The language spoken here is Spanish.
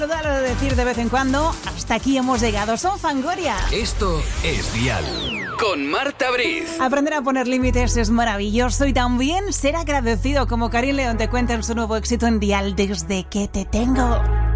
Lo de decir de vez en cuando, hasta aquí hemos llegado. Son Fangoria. Esto es Dial con Marta Briz. Aprender a poner límites es maravilloso y también ser agradecido, como Karim León te cuenta en su nuevo éxito en Dial, Desde que te tengo.